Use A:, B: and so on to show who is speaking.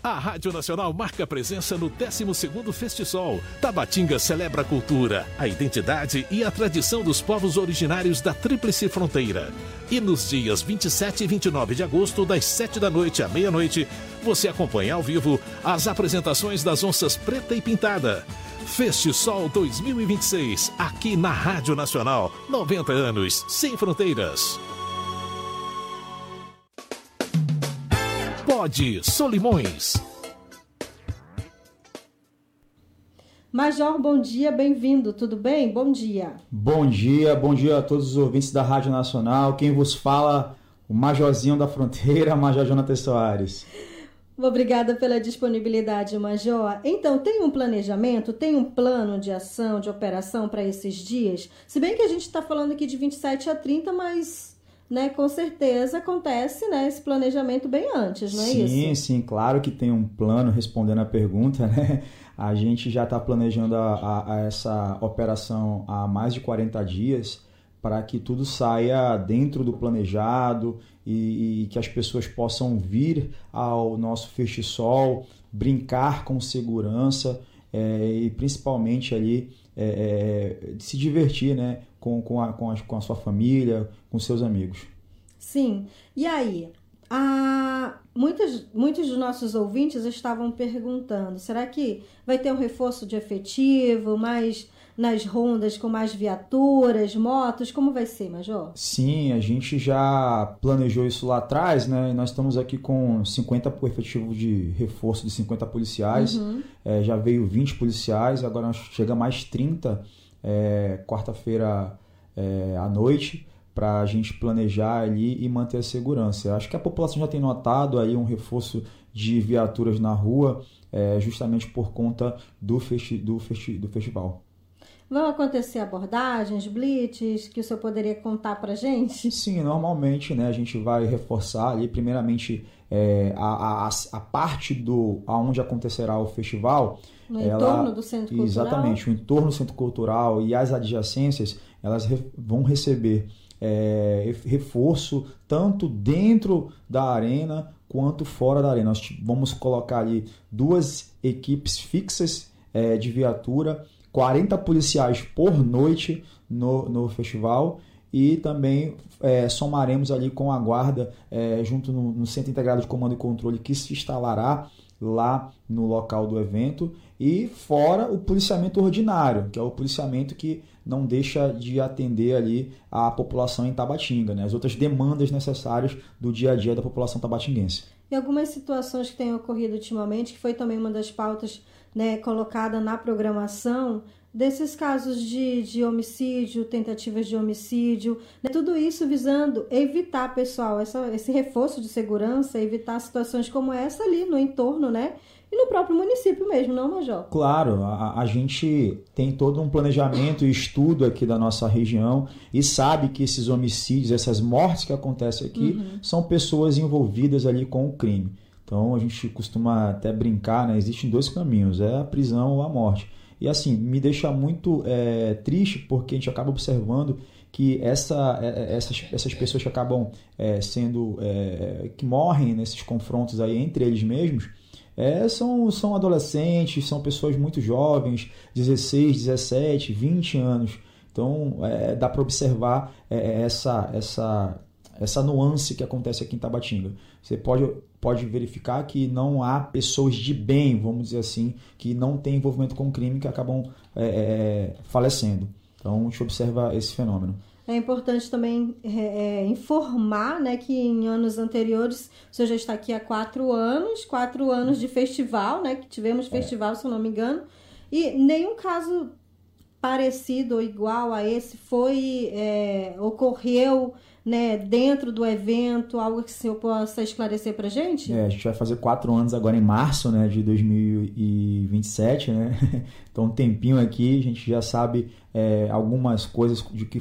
A: A Rádio Nacional marca presença no 12º Festisol. Tabatinga celebra a cultura, a identidade e a tradição dos povos originários da Tríplice Fronteira. E nos dias 27 e 29 de agosto, das 7 da noite à meia-noite, você acompanha ao vivo as apresentações das Onças Preta e Pintada. Festisol 2026, aqui na Rádio Nacional. 90 anos, sem fronteiras. Pode Solimões.
B: Major, bom dia, bem-vindo, tudo bem? Bom dia.
C: Bom dia a todos os ouvintes da Rádio Nacional. Quem vos fala, o Majorzinho da Fronteira, Major Jonathan Soares.
B: Obrigada pela disponibilidade, Major. Então, tem um planejamento, tem um plano de ação, de operação para esses dias? Se bem que a gente está falando aqui de 27 a 30, mas... com certeza acontece esse planejamento bem antes, não é isso?
C: Sim, claro que tem um plano, respondendo a pergunta, né? A gente já está planejando essa operação há mais de 40 dias para que tudo saia dentro do planejado e que as pessoas possam vir ao nosso Festisol, brincar com segurança e principalmente ali se divertir, né? Com a sua família, com seus amigos.
B: Sim. E aí, muitos dos nossos ouvintes estavam perguntando, será que vai ter um reforço de efetivo, mais nas rondas com mais viaturas, motos? Como vai ser, Major?
C: Sim, a gente já planejou isso lá atrás, né? Nós estamos aqui com 50 efetivo de reforço de 50 policiais, já veio 20 policiais, agora chega mais 30 quarta-feira à noite, para a gente planejar ali e manter a segurança. Acho que a população já tem notado aí um reforço de viaturas na rua, justamente por conta do festival.
B: Vão acontecer abordagens, blitz, que o senhor poderia contar para a gente?
C: Sim, normalmente, né, a gente vai reforçar ali, primeiramente, a parte aonde acontecerá o festival.
B: No entorno do Centro Cultural?
C: Exatamente, o entorno do Centro Cultural e as adjacências, elas vão receber reforço tanto dentro da arena quanto fora da arena. Nós vamos colocar ali 2 equipes fixas de viatura, 40 policiais por noite no festival e também somaremos ali com a guarda junto no Centro Integrado de Comando e Controle que se instalará lá no local do evento, e fora o policiamento ordinário, que é o policiamento que não deixa de atender ali a população em Tabatinga, né? As outras demandas necessárias do dia a dia da população tabatinguense.
B: E algumas situações que têm ocorrido ultimamente, que foi também uma das pautas colocada na programação, desses casos de homicídio, tentativas de homicídio, tudo isso visando evitar, pessoal, esse reforço de segurança, evitar situações como essa ali no entorno, e no próprio município mesmo, não, Major?
C: Claro, a gente tem todo um planejamento e estudo aqui da nossa região e sabe que esses homicídios, essas mortes que acontecem aqui, são pessoas envolvidas ali com o crime. Então a gente costuma até brincar, existem 2 caminhos, a prisão ou a morte. E assim, me deixa muito triste porque a gente acaba observando que essas pessoas que acabam que morrem nesses confrontos aí entre eles mesmos, são adolescentes, são pessoas muito jovens, 16, 17, 20 anos. Então dá para observar essa nuance que acontece aqui em Tabatinga. Você pode verificar que não há pessoas de bem, vamos dizer assim, que não têm envolvimento com crime, que acabam falecendo. Então, a gente observa esse fenômeno.
B: É importante também informar que em anos anteriores, o senhor já está aqui há 4 anos de festival, que tivemos festival, se eu não me engano, e nenhum caso parecido ou igual a esse ocorreu dentro do evento, algo que o senhor possa esclarecer para a gente?
C: A gente vai fazer 4 anos agora em março, de 2027, Então, um tempinho aqui, a gente já sabe algumas coisas de que